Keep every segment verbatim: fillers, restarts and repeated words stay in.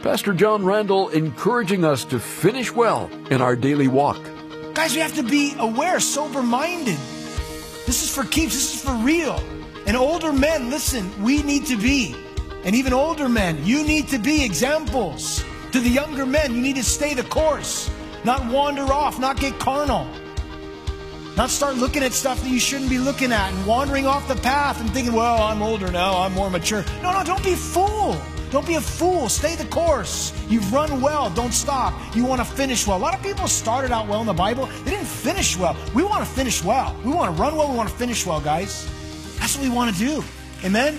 Pastor John Randall encouraging us to finish well in our daily walk. Guys, we have to be aware, sober-minded. This is for keeps. This is for real. And older men, listen, we need to be. And even older men, you need to be examples. To the younger men, you need to stay the course. Not wander off, not get carnal. Not start looking at stuff that you shouldn't be looking at and wandering off the path and thinking, well, I'm older now, I'm more mature. No, no, don't be a fool. Don't be a fool. Stay the course. You've run well. Don't stop. You want to finish well. A lot of people started out well in the Bible. They didn't finish well. We want to finish well. We want to run well. We want to finish well, guys. That's what we want to do. Amen?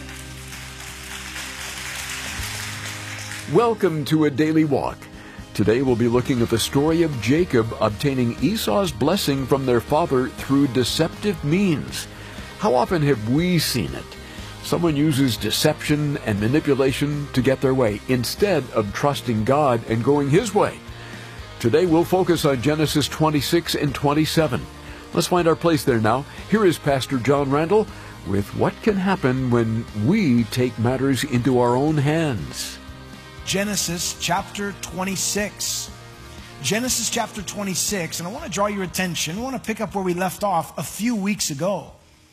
Welcome to A Daily Walk. Today we'll be looking at the story of Jacob obtaining Esau's blessing from their father through deceptive means. How often have we seen it? Someone uses deception and manipulation to get their way instead of trusting God and going His way. Today we'll focus on Genesis twenty-six and twenty-seven. Let's find our place there now. Here is Pastor John Randall with what can happen when we take matters into our own hands. Genesis chapter twenty-six. Genesis chapter twenty-six, and I want to draw your attention. I want to pick up where we left off a few weeks ago.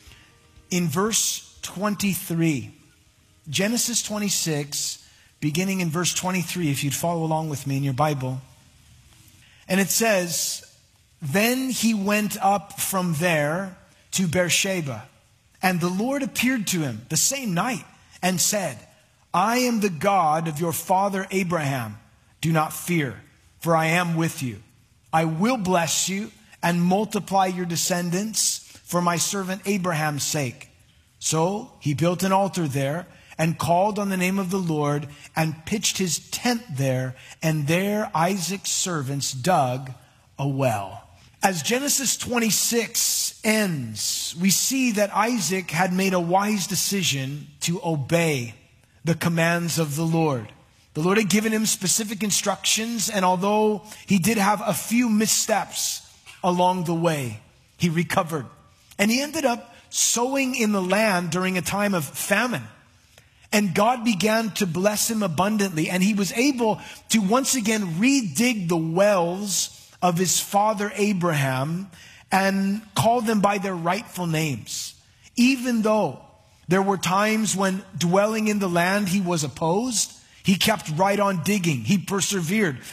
In verse twenty-three. Genesis twenty-six, beginning in verse twenty-three, if you'd follow along with me in your Bible. And it says, "Then he went up from there to Beersheba, and the Lord appeared to him the same night and said, I am the God of your father Abraham. Do not fear, for I am with you. I will bless you and multiply your descendants for my servant Abraham's sake." So he built an altar there and called on the name of the Lord and pitched his tent there, and there Isaac's servants dug a well. As Genesis twenty-six ends, we see that Isaac had made a wise decision to obey the commands of the Lord. The Lord had given him specific instructions, and although he did have a few missteps along the way, he recovered. And he ended up sowing in the land during a time of famine. And God began to bless him abundantly, and he was able to once again redig the wells of his father Abraham and call them by their rightful names. Even though there were times when dwelling in the land he was opposed, he kept right on digging. He persevered.